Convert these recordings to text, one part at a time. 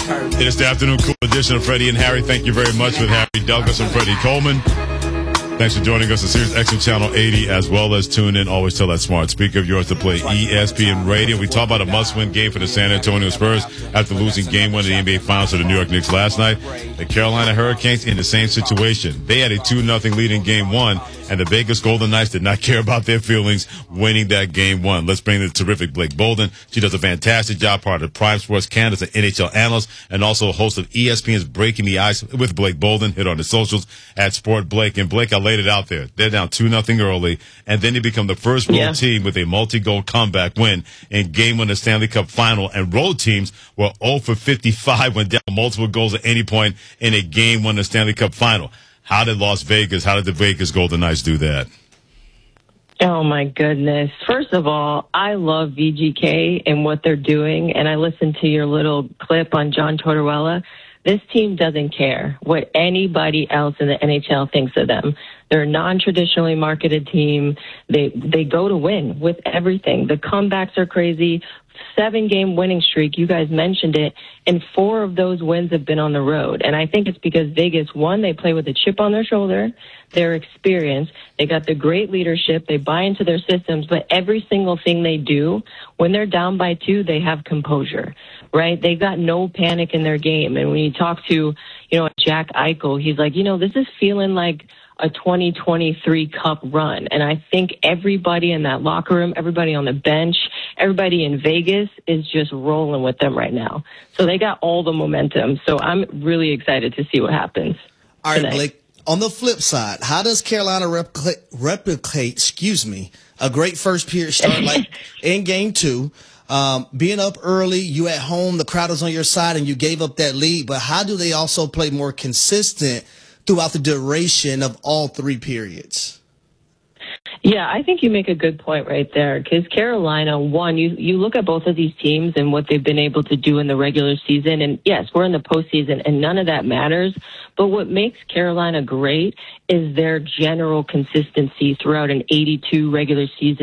It is the afternoon cool edition of Freddie and Harry. Thank you very much with Harry Douglas and Freddie Coleman. Thanks for joining us on Sirius XM Channel 80, as well as tune in. Always tell that smart speaker of yours to play ESPN Radio. We talk about a must-win game for the San Antonio Spurs after losing Game 1 of the NBA Finals to the New York Knicks last night. The Carolina Hurricanes in the same situation. They had a 2-0 lead in Game 1, and the Vegas Golden Knights did not care about their feelings winning that Game 1. Let's bring in the terrific Blake Bolden. She does a fantastic job, part of Prime Sports Canada's an NHL analyst, and also a host of ESPN's Breaking the Ice with Blake Bolden. Hit on the socials at Sport Blake. And Blake, I laid it out there. They're down 2-0 early, and then they become the first road team with a multi-goal comeback win in Game 1 of the Stanley Cup Final. And road teams were 0 for 55 when down multiple goals at any point in a Game 1 of the Stanley Cup Final. How did the Vegas Golden Knights do that? Oh, my goodness. First of all, I love VGK and what they're doing, and I listened to your little clip on John Tortorella. This team doesn't care what anybody else in the NHL thinks of them. They're a non-traditionally marketed team. They go to win with everything. The comebacks are crazy. 7-game winning streak. You guys mentioned it. And 4 of those wins have been on the road. And I think it's because Vegas, one, they play with a chip on their shoulder. They're experienced. They got the great leadership. They buy into their systems. But every single thing they do, when they're down by 2, they have composure, right? They got no panic in their game. And when you talk to, Jack Eichel, he's like, this is feeling like a 2023 Cup run. And I think everybody in that locker room, everybody on the bench, everybody in Vegas is just rolling with them right now. So they got all the momentum. So I'm really excited to see what happens. All right, tonight. Blake, on the flip side, how does Carolina replicate, a great first period start like in Game 2? Being up early, you at home, the crowd is on your side, and you gave up that lead. But how do they also play more consistent throughout the duration of all 3 periods? Yeah, I think you make a good point right there, because Carolina, one, you look at both of these teams and what they've been able to do in the regular season. And yes, we're in the postseason and none of that matters. But what makes Carolina great is their general consistency throughout an 82 regular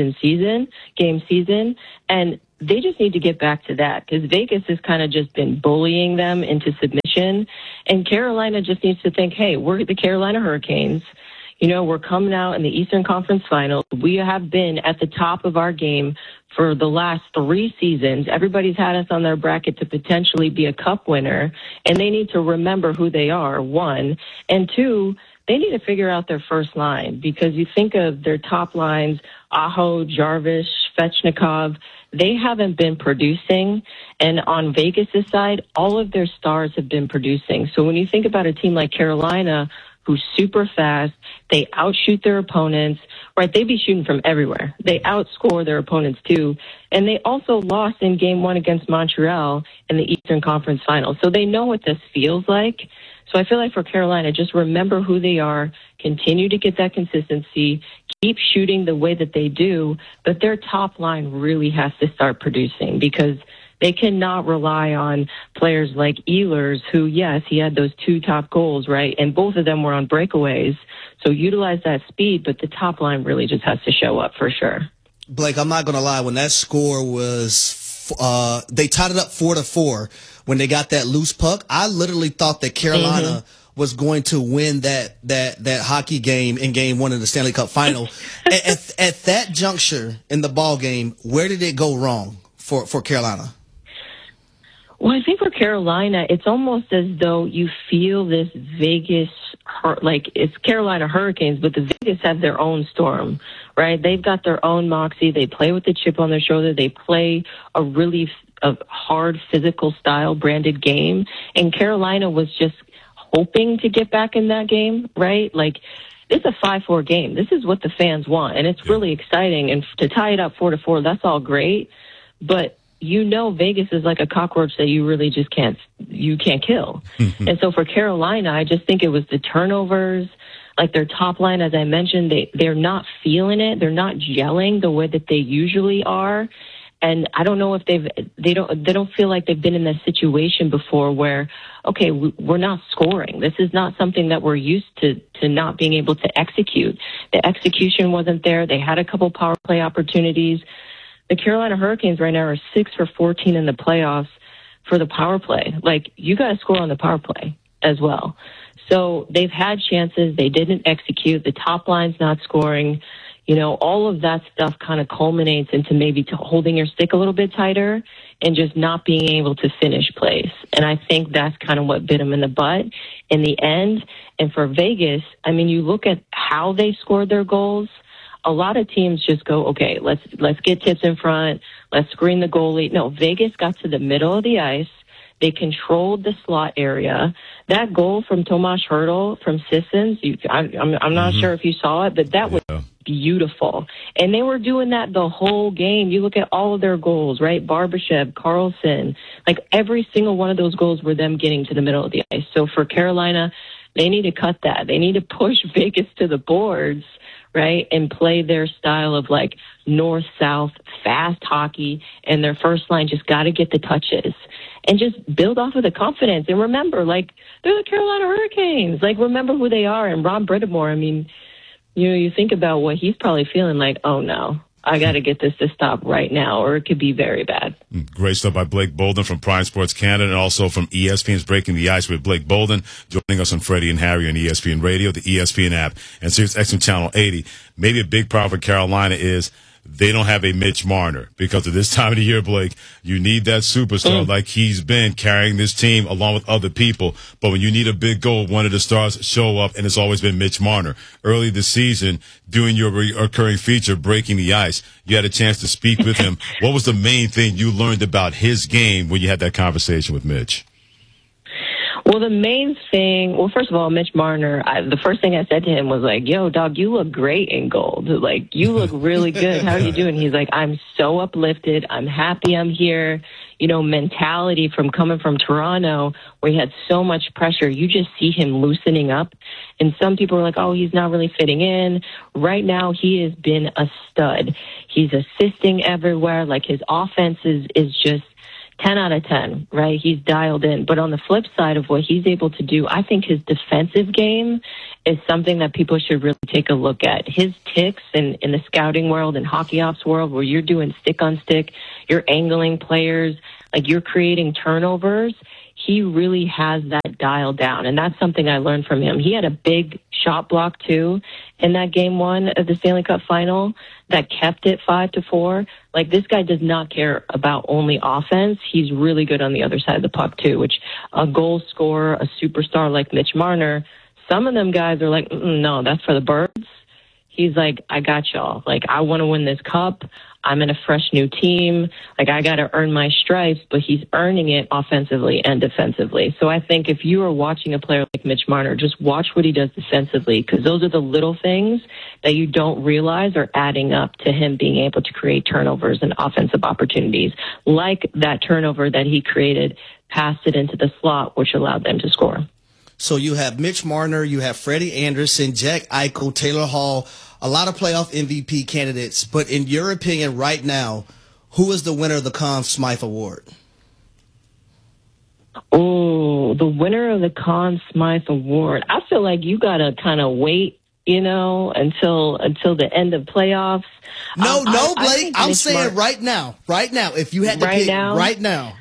game season. And they just need to get back to that, because Vegas has kind of just been bullying them into submission. And Carolina just needs to think, hey, we're the Carolina Hurricanes. We're coming out in the Eastern Conference Finals. We have been at the top of our game for the last 3 seasons. Everybody's had us on their bracket to potentially be a cup winner, and they need to remember who they are, 1. And 2, they need to figure out their first line, because you think of their top lines, Aho, Jarvis, Svechnikov, they haven't been producing. And on Vegas' side, all of their stars have been producing. So when you think about a team like Carolina, who's super fast, they outshoot their opponents, right? They be shooting from everywhere. They outscore their opponents too. And they also lost in Game 1 against Montreal in the Eastern Conference Finals. So they know what this feels like. So I feel like for Carolina, just remember who they are, continue to get that consistency, keep shooting the way that they do, but their top line really has to start producing, because they cannot rely on players like Ehlers, who, yes, he had those 2 top goals, right? And both of them were on breakaways. So utilize that speed, but the top line really just has to show up for sure. Blake, I'm not going to lie. When that score was, they tied it up 4-4 when they got that loose puck. I literally thought that Carolina was going to win that hockey game in Game 1 of the Stanley Cup Final. at that juncture in the ball game, where did it go wrong for Carolina? Well, I think for Carolina, it's almost as though you feel this Vegas, like it's Carolina Hurricanes, but the Vegas have their own storm, right? They've got their own moxie. They play with the chip on their shoulder. They play a really hard physical style branded game. And Carolina was just hoping to get back in that game, right? Like, it's a 5-4 game. This is what the fans want, and it's really exciting. And to tie it up 4-4, that's all great. But Vegas is like a cockroach that you really just can't kill. And so for Carolina, I just think it was the turnovers, like their top line, as I mentioned, they're not feeling it. They're not gelling the way that they usually are. And I don't know if they don't feel like they've been in that situation before where, okay, we're not scoring. This is not something that we're used to not being able to execute. The execution wasn't there. They had a couple power play opportunities. The Carolina Hurricanes right now are 6 for 14 in the playoffs. for the power play. Like, you got to score on the power play as well. So they've had chances. They didn't execute. The top line's not scoring. You know, all of that stuff kind of culminates into maybe holding your stick a little bit tighter and just not being able to finish plays. And I think that's kind of what bit them in the butt in the end. And for Vegas, I mean, you look at how they scored their goals. A lot of teams just go, okay, let's get tips in front. Let's screen the goalie. No, Vegas got to the middle of the ice. They controlled the slot area. That goal from Tomas Hertl from Sissons, I'm not sure if you saw it, but that was beautiful. And they were doing that the whole game. You look at all of their goals, right? Barbashev, Carlson, like every single one of those goals were them getting to the middle of the ice. So for Carolina, they need to cut that. They need to push Vegas to the boards, right, and play their style of like north-south fast hockey, and their first line just got to get the touches and just build off of the confidence. And remember, like, they're the Carolina Hurricanes. Like, remember who they are. And Rob Brittamore, I mean, you know, you think about what he's probably feeling like, oh, no, I got to get this to stop right now, or it could be very bad. Great stuff by Blake Bolden from Prime Sports Canada, and also from ESPN's Breaking the Ice with Blake Bolden, joining us on Freddie and Harry on ESPN Radio, the ESPN app, and Sirius XM Channel 80. Maybe a big problem for Carolina is they don't have a Mitch Marner, because at this time of the year, Blake, you need that superstar like he's been carrying this team along with other people. But when you need a big goal, one of the stars show up, and it's always been Mitch Marner. Early this season, doing your recurring feature, Breaking the Ice, you had a chance to speak with him. What was the main thing you learned about his game when you had that conversation with Mitch? Well, the main thing, well, first of all, Mitch Marner, the first thing I said to him was like, yo, dog, you look great in gold. Like, you look really good. How are you doing? He's like, I'm so uplifted. I'm happy I'm here. You know, mentality from coming from Toronto, where he had so much pressure. You just see him loosening up. And some people are like, oh, he's not really fitting in. Right now, he has been a stud. He's assisting everywhere. Like, his offense is just 10 out of 10, right? He's dialed in. But on the flip side of what he's able to do, I think his defensive game is something that people should really take a look at. His ticks in the scouting world and hockey ops world, where you're doing stick on stick, you're angling players, like you're creating turnovers, he really has that dialed down. And that's something I learned from him. He had a big shot block, too, in that game one of the Stanley Cup final that kept it 5-4. Like, this guy does not care about only offense. He's really good on the other side of the puck, too, which a goal scorer, a superstar like Mitch Marner, some of them guys are like, no, that's for the birds. He's like, I got y'all. Like, I want to win this cup. I'm in a fresh new team. Like, I got to earn my stripes, but he's earning it offensively and defensively. So I think if you are watching a player like Mitch Marner, just watch what he does defensively, because those are the little things that you don't realize are adding up to him being able to create turnovers and offensive opportunities, like that turnover that he created, passed it into the slot, which allowed them to score. So you have Mitch Marner, you have Freddie Anderson, Jack Eichel, Taylor Hall, a lot of playoff MVP candidates. But in your opinion right now, who is the winner of the Conn Smythe Award? Oh, the winner of the Conn Smythe Award. I feel like you got to kind of wait, you know, until the end of playoffs. No, Blake, I'm saying right now. Right now, if you had to pick right now.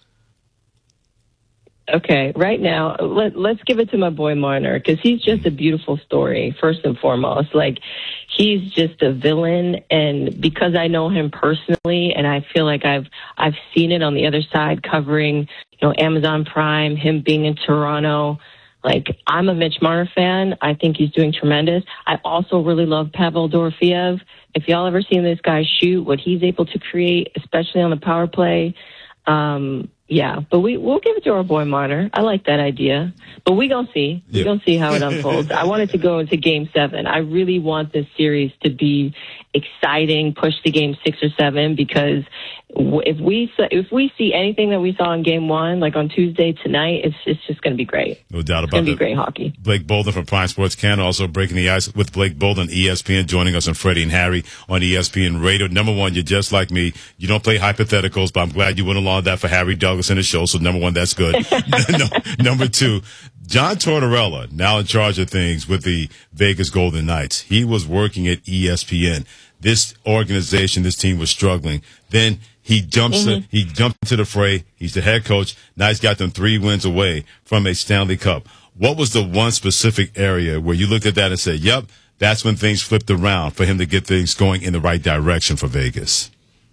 Okay, right now, let's give it to my boy Marner, because he's just a beautiful story, first and foremost. Like, he's just a villain, and because I know him personally, and I feel like I've seen it on the other side covering, you know, Amazon Prime, him being in Toronto. Like, I'm a Mitch Marner fan. I think he's doing tremendous. I also really love Pavel Dorofeev. If y'all ever seen this guy shoot, what he's able to create, especially on the power play, yeah, but we'll give it to our boy Marner. I like that idea. But we're going to see. We're going to see how it unfolds. I want it to go into Game 7. I really want this series to be exciting, push to Game 6 or 7, because if we see anything that we saw in Game 1, like on Tuesday tonight, it's just going to be great. No doubt about it. It's going to be great hockey. Blake Bolden from Prime Sports Canada, also Breaking the Ice with Blake Bolden, ESPN, joining us on Freddie and Harry on ESPN Radio. Number one, you're just like me. You don't play hypotheticals, but I'm glad you went along with that for Harry Douglas in the show. So number one, that's good. Number two, John Tortorella, now in charge of things with the Vegas Golden Knights. He was working at ESPN. This organization, this team was struggling. Then He jumps he jumped into the fray. He's the head coach. Now he's got them 3 wins away from a Stanley Cup. What was the one specific area where you looked at that and said, yep, that's when things flipped around for him to get things going in the right direction for Vegas?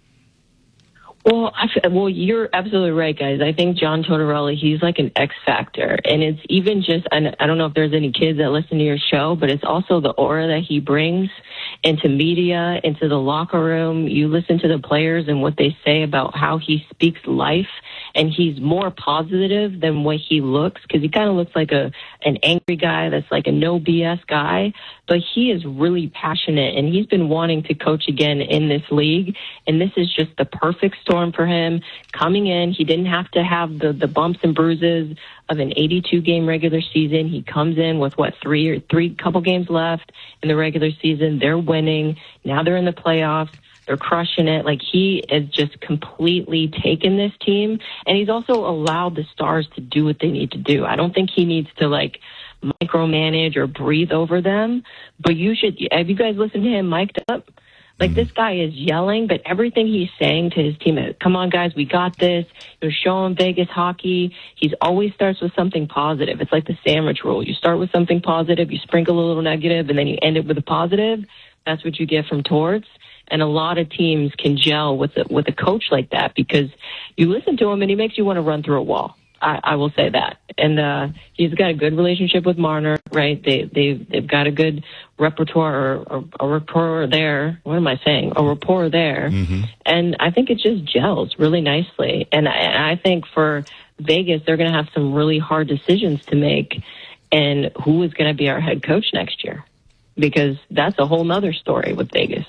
Well, you're absolutely right, guys. I think John Tortorella, he's like an X factor. And it's even just, and I don't know if there's any kids that listen to your show, but it's also the aura that he brings into media, into the locker room. You listen to the players and what they say about how he speaks life, and he's more positive than what he looks, because he kind of looks like an angry guy that's like a no BS guy, but he is really passionate, and he's been wanting to coach again in this league, and this is just the perfect storm for him. Coming in, he didn't have to have the bumps and bruises of an 82-game regular season. He comes in with, three couple games left in the regular season. They're winning. Now they're in the playoffs. They're crushing it. Like, he has just completely taken this team, and he's also allowed the stars to do what they need to do. I don't think he needs to, micromanage or breathe over them, but have you guys listened to him mic'd up? This guy is yelling, but everything he's saying to his team, come on, guys, we got this. You're showing Vegas hockey. He's always starts with something positive. It's like the sandwich rule. You start with something positive, you sprinkle a little negative, and then you end it with a positive. That's what you get from Torts. And a lot of teams can gel with a coach like that, because you listen to him and he makes you want to run through a wall. I will say that. And he's got a good relationship with Marner, right? They've got a good repertoire or a rapport there. What am I saying? A rapport there. Mm-hmm. And I think it just gels really nicely. And I think for Vegas, they're going to have some really hard decisions to make, and who is going to be our head coach next year, because that's a whole nother story with Vegas.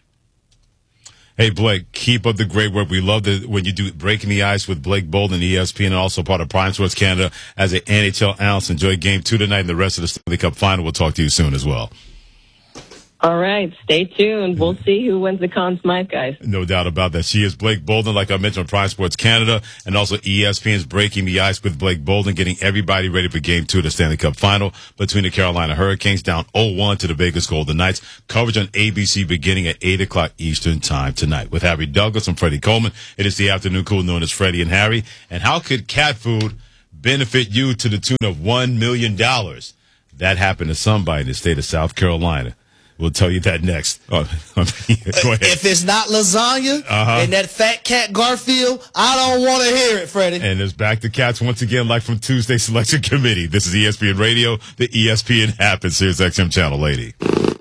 Hey, Blake, keep up the great work. We love when you do Breaking the Ice with Blake Bolden, ESPN, and also part of Prime Sports Canada as an NHL analyst. Enjoy Game 2 tonight and the rest of the Stanley Cup Final. We'll talk to you soon as well. All right. Stay tuned. We'll see who wins the Conn Smythe, guys. No doubt about that. She is Blake Bolden, like I mentioned, on Prime Sports Canada, and also ESPN's Breaking the Ice with Blake Bolden, getting everybody ready for Game 2 of the Stanley Cup Final between the Carolina Hurricanes down 0-1 to the Vegas Golden Knights. Coverage on ABC beginning at 8 o'clock Eastern Time tonight. With Harry Douglas and Freddie Coleman, it is the afternoon cool known as Freddie and Harry. And how could cat food benefit you to the tune of $1 million? That happened to somebody in the state of South Carolina. We'll tell you that next. Go ahead. If it's not lasagna and that fat cat Garfield, I don't want to hear it, Freddie. And it's back to cats once again, like from Tuesday Selection Committee. This is ESPN Radio, the ESPN app, and Sirius XM Channel 80.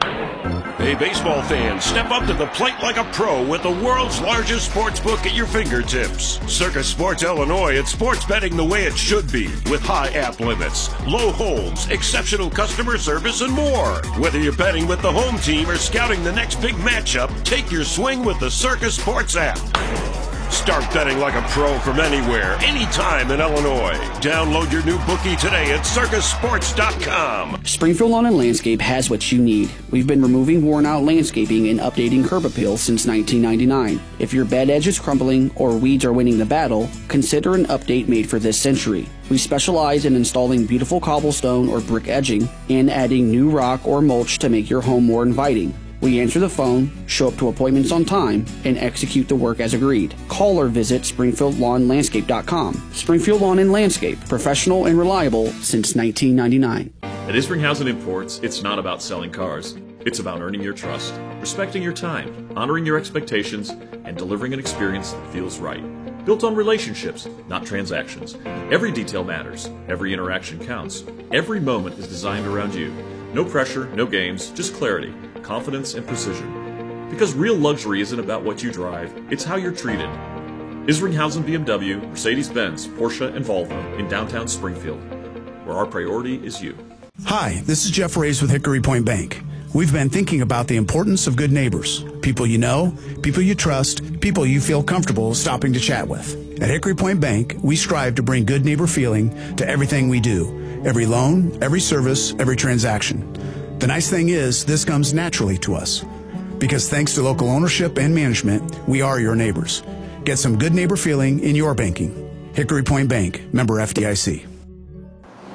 Hey, baseball fans, step up to the plate like a pro with the world's largest sports book at your fingertips. Circus Sports Illinois, it's sports betting the way it should be, with high app limits, low holds, exceptional customer service, and more. Whether you're betting with the home team or scouting the next big matchup, take your swing with the Circus Sports app. Start betting like a pro from anywhere, anytime in Illinois. Download your new bookie today at circusports.com. Springfield Lawn and Landscape has what you need. We've been removing worn-out landscaping and updating curb appeal since 1999. If your bed edge is crumbling or weeds are winning the battle, consider an update made for this century. We specialize in installing beautiful cobblestone or brick edging and adding new rock or mulch to make your home more inviting. We answer the phone, show up to appointments on time, and execute the work as agreed. Call or visit SpringfieldLawnLandscape.com. Springfield Lawn and Landscape, professional and reliable since 1999. At Isringhausen Imports, it's not about selling cars. It's about earning your trust, respecting your time, honoring your expectations, and delivering an experience that feels right. Built on relationships, not transactions. Every detail matters. Every interaction counts. Every moment is designed around you. No pressure, no games, just clarity, confidence, and precision. Because real luxury isn't about what you drive, it's how you're treated. Isringhausen BMW, Mercedes-Benz, Porsche, and Volvo in downtown Springfield, where our priority is you. Hi, this is Jeff Reyes with Hickory Point Bank. We've been thinking about the importance of good neighbors. People you know, people you trust, people you feel comfortable stopping to chat with. At Hickory Point Bank, we strive to bring good neighbor feeling to everything we do. Every loan, every service, every transaction. The nice thing is, this comes naturally to us. Because thanks to local ownership and management, we are your neighbors. Get some good neighbor feeling in your banking. Hickory Point Bank, member FDIC.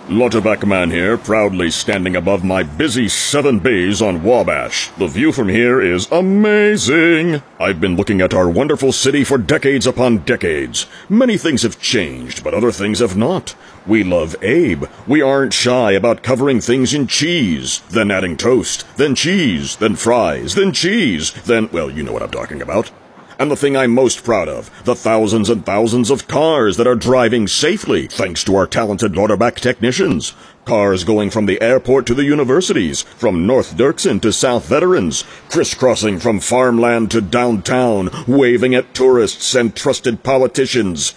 Lauterbach Man here, proudly standing above my busy 7 bays on Wabash. The view from here is amazing. I've been looking at our wonderful city for decades upon decades. Many things have changed, but other things have not. We love Abe. We aren't shy about covering things in cheese, then adding toast, then cheese, then fries, then cheese, then, well, you know what I'm talking about. And the thing I'm most proud of, the thousands and thousands of cars that are driving safely thanks to our talented Lauterbach technicians. Cars going from the airport to the universities, from North Dirksen to South Veterans, crisscrossing from farmland to downtown, waving at tourists and trusted politicians.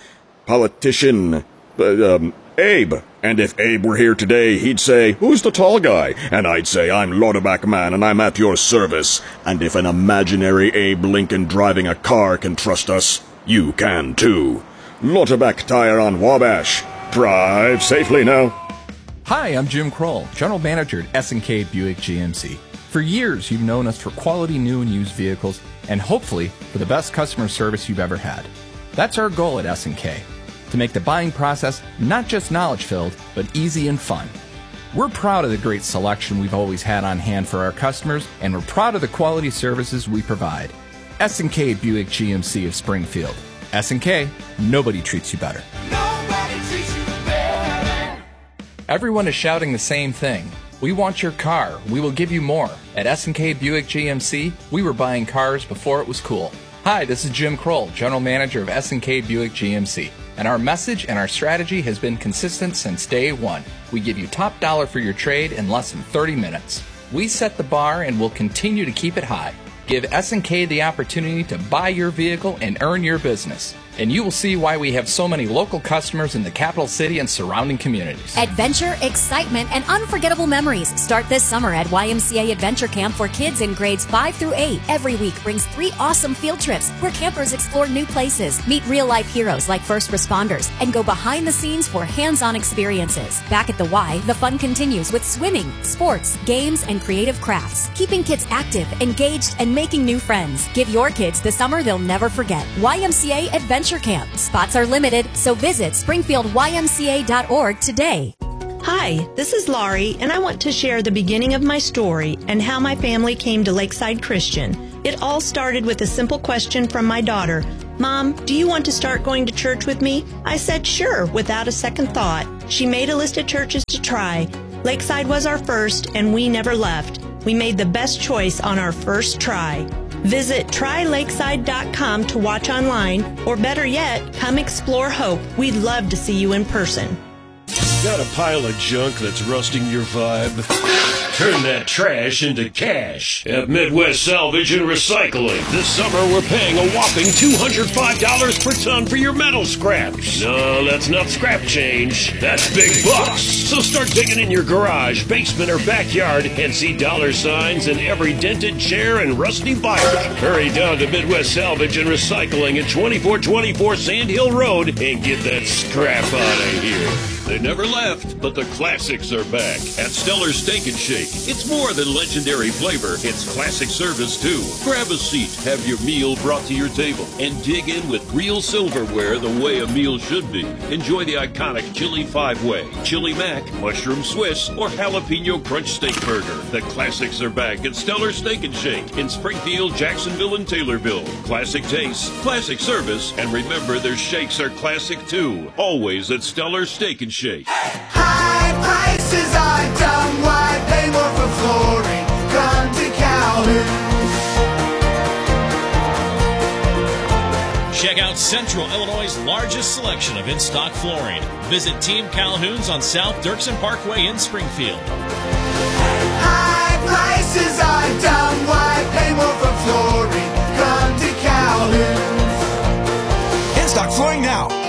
Abe. And if Abe were here today, he'd say, "Who's the tall guy?" And I'd say, "I'm Lauterbach Man, and I'm at your service." And if an imaginary Abe Lincoln driving a car can trust us, you can too. Lauterbach Tire on Wabash. Drive safely now. Hi, I'm Jim Kroll, General Manager at S&K Buick GMC. For years, you've known us for quality new and used vehicles, and hopefully for the best customer service you've ever had. That's our goal at S&K. To make the buying process not just knowledge-filled, but easy and fun. We're proud of the great selection we've always had on hand for our customers, and we're proud of the quality services we provide. S&K Buick GMC of Springfield. S&K, nobody treats you better. Nobody treats you better. Everyone is shouting the same thing. We want your car. We will give you more. At S&K Buick GMC, we were buying cars before it was cool. Hi, this is Jim Kroll, General Manager of S&K Buick GMC. And our message and our strategy has been consistent since day one. We give you top dollar for your trade in less than 30 minutes. We set the bar and will continue to keep it high. Give S&K the opportunity to buy your vehicle and earn your business. And you will see why we have so many local customers in the capital city and surrounding communities. Adventure, excitement, and unforgettable memories start this summer at YMCA Adventure Camp for kids in grades 5 through 8. Every week brings 3 awesome field trips where campers explore new places, meet real-life heroes like first responders, and go behind the scenes for hands-on experiences. Back at the Y, the fun continues with swimming, sports, games, and creative crafts, keeping kids active, engaged, and making new friends. Give your kids the summer they'll never forget. YMCA Adventure Camp. Spots are limited, so visit springfieldymca.org today. Hi, this is Laurie, and I want to share the beginning of my story and how my family came to Lakeside Christian. It all started with a simple question from my daughter. "Mom, do you want to start going to church with me?" I said sure, without a second thought. She made a list of churches to try. Lakeside was our first, and we never left. We made the best choice on our first try. Visit trylakeside.com to watch online, or better yet, come explore Hope. We'd love to see you in person. Got a pile of junk that's rusting your vibe? Turn that trash into cash at Midwest Salvage and Recycling. This summer, we're paying a whopping $205 per ton for your metal scraps. No, that's not scrap change. That's big bucks. So start digging in your garage, basement, or backyard and see dollar signs in every dented chair and rusty bike. Hurry down to Midwest Salvage and Recycling at 2424 Sand Hill Road and get that scrap out of here. They never left, but the classics are back at Stellar Steak and Shake. It's more than legendary flavor, it's classic service too. Grab a seat, have your meal brought to your table, and dig in with real silverware the way a meal should be. Enjoy the iconic Chili 5-Way, Chili Mac, Mushroom Swiss, or Jalapeno Crunch Steak Burger. The classics are back at Stellar Steak and Shake in Springfield, Jacksonville, and Taylorville. Classic taste, classic service, and remember their shakes are classic too. Always at Stellar Steak and Shake. High prices are dumb. Why pay more for flooring? Come to Calhoun's. Check out Central Illinois' largest selection of in-stock flooring. Visit Team Calhoun's on South Dirksen Parkway in Springfield. High prices are dumb. Why pay more for flooring? Come to Calhoun's. In-stock flooring now.